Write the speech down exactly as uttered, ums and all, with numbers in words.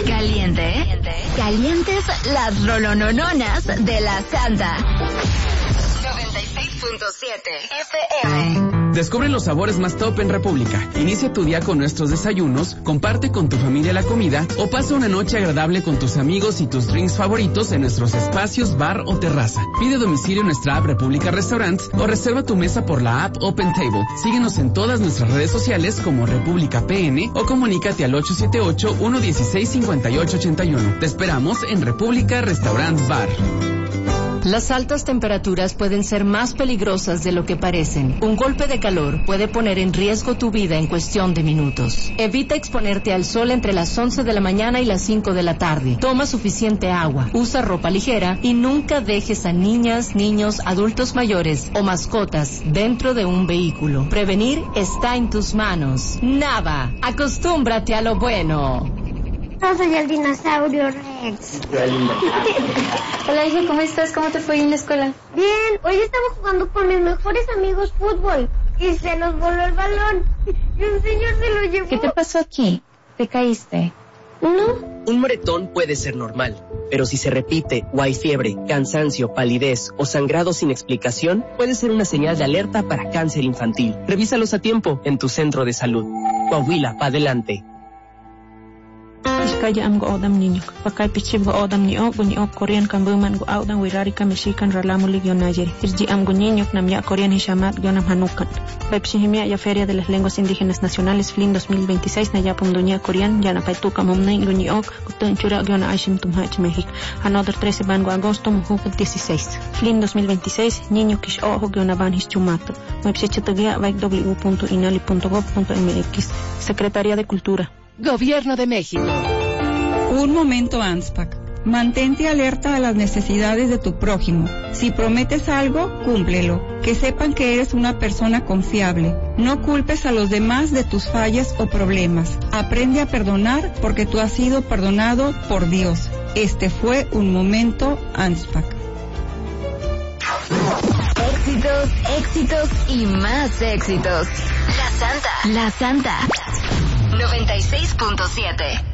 Caliente, calientes las rolonononas de la Santa. noventa y seis punto siete F M. Descubre los sabores más top en República. Inicia tu día con nuestros desayunos, comparte con tu familia la comida o pasa una noche agradable con tus amigos y tus drinks favoritos en nuestros espacios bar o terraza. Pide domicilio en nuestra app República Restaurants o reserva tu mesa por la app Open Table. Síguenos en todas nuestras redes sociales como República P N o comunícate al ocho siete ocho, uno uno seis, cinco ocho ocho uno. Te esperamos en República Restaurants Bar. Las altas temperaturas pueden ser más peligrosas de lo que parecen. Un golpe de calor puede poner en riesgo tu vida en cuestión de minutos. Evita exponerte al sol entre las once de la mañana y las cinco de la tarde. Toma suficiente agua, usa ropa ligera y nunca dejes a niñas, niños, adultos mayores o mascotas dentro de un vehículo. Prevenir está en tus manos. Nava, acostúmbrate a lo bueno. Yo soy el dinosaurio Rex. Hola, hija, ¿cómo estás? ¿Cómo te fue en la escuela? Bien, hoy estaba jugando con mis mejores amigos fútbol y se nos voló el balón y un señor se lo llevó. ¿Qué te pasó aquí? ¿Te caíste? No. Un moretón puede ser normal, pero si se repite o hay fiebre, cansancio, palidez o sangrado sin explicación, puede ser una señal de alerta para cáncer infantil. Revísalos a tiempo en tu centro de salud. Coahuila, pa' adelante. Kaya am go odam ninyo. Pakay pichib go odam ni og ni og Korean kan buman go odam wirari ka Mexican ralamu ligyo Nigeria. Irji am go ninyo nam ya Korean hishamat go nam hanukan. Pepsihimia ya Feria de las Lenguas Indígenas Nacionales F L I N dos mil veintiséis na ya pum dunia Korean ya na paituka mumnay go ni og utun chura go na Aishim tumhach México. Another trece ban go agosto muhu dieciséis. F L I N dos mil veintiséis niño kish ojo go na ban hischumato. Mepsichitagia vai w punto inali punto gov punto m x. Secretaría de Cultura. Gobierno de México. Un momento, ANSPAC. Mantente alerta a las necesidades de tu prójimo. Si prometes algo, cúmplelo. Que sepan que eres una persona confiable. No culpes a los demás de tus fallas o problemas. Aprende a perdonar porque tú has sido perdonado por Dios. Este fue un momento, ANSPAC. Éxitos, éxitos y más éxitos. La Santa. La Santa. noventa y seis punto siete